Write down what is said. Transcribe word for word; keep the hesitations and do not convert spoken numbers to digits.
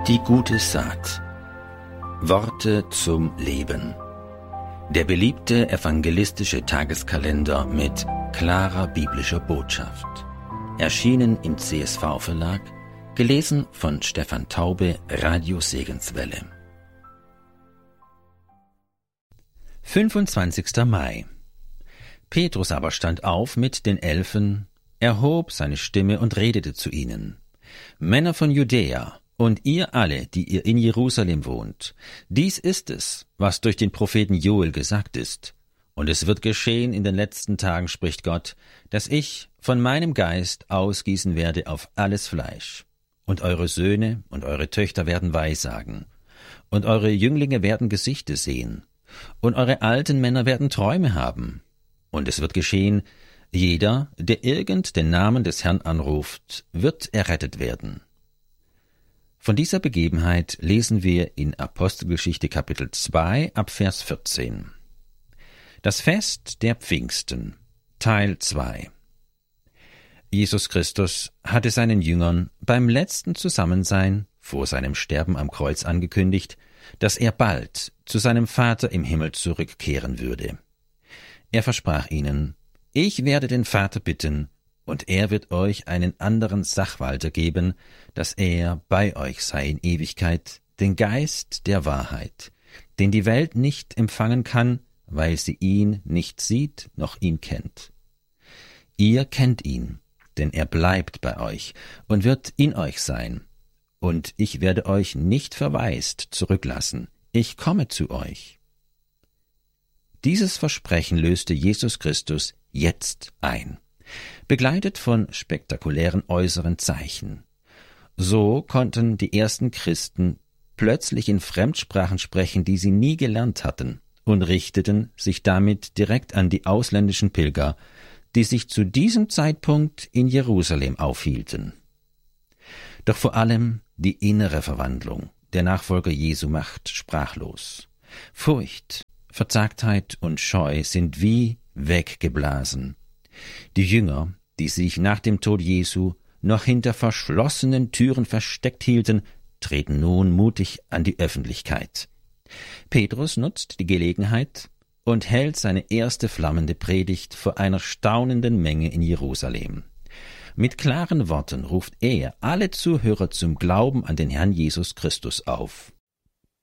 Die gute Saat. Worte zum Leben. Der beliebte evangelistische Tageskalender mit klarer biblischer Botschaft. Erschienen im C S V-Verlag, gelesen von Stefan Taube, Radio Segenswelle. fünfundzwanzigster Mai. Petrus aber stand auf mit den Elfen, erhob seine Stimme und redete zu ihnen: Männer von Judäa, und ihr alle, die ihr in Jerusalem wohnt, dies ist es, was durch den Propheten Joel gesagt ist. Und es wird geschehen in den letzten Tagen, spricht Gott, dass ich von meinem Geist ausgießen werde auf alles Fleisch. Und eure Söhne und eure Töchter werden Weissagen. Und eure Jünglinge werden Gesichte sehen. Und eure alten Männer werden Träume haben. Und es wird geschehen, jeder, der irgend den Namen des Herrn anruft, wird errettet werden. Von dieser Begebenheit lesen wir in Apostelgeschichte Kapitel zwei ab Vers vierzehn. Das Fest der Pfingsten, Teil zwei. Jesus Christus hatte seinen Jüngern beim letzten Zusammensein vor seinem Sterben am Kreuz angekündigt, dass er bald zu seinem Vater im Himmel zurückkehren würde. Er versprach ihnen: Ich werde den Vater bitten, und er wird euch einen anderen Sachwalter geben, dass er bei euch sei in Ewigkeit, den Geist der Wahrheit, den die Welt nicht empfangen kann, weil sie ihn nicht sieht noch ihn kennt. Ihr kennt ihn, denn er bleibt bei euch und wird in euch sein. Und ich werde euch nicht verwaist zurücklassen, ich komme zu euch. Dieses Versprechen löste Jesus Christus jetzt ein, begleitet von spektakulären äußeren Zeichen. So konnten die ersten Christen plötzlich in Fremdsprachen sprechen, die sie nie gelernt hatten, und richteten sich damit direkt an die ausländischen Pilger, die sich zu diesem Zeitpunkt in Jerusalem aufhielten. Doch vor allem die innere Verwandlung der Nachfolger Jesu macht sprachlos. Furcht, Verzagtheit und Scheu sind wie weggeblasen. Die Jünger, die sich nach dem Tod Jesu noch hinter verschlossenen Türen versteckt hielten, treten nun mutig an die Öffentlichkeit. Petrus nutzt die Gelegenheit und hält seine erste flammende Predigt vor einer staunenden Menge in Jerusalem. Mit klaren Worten ruft er alle Zuhörer zum Glauben an den Herrn Jesus Christus auf.